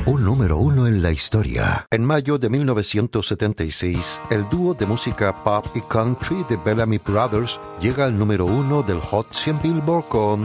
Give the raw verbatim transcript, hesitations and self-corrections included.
Un número uno en la historia. En mayo de mil novecientos setenta y seis, el dúo de música pop y country de Bellamy Brothers llega al número uno del Hot cien Billboard con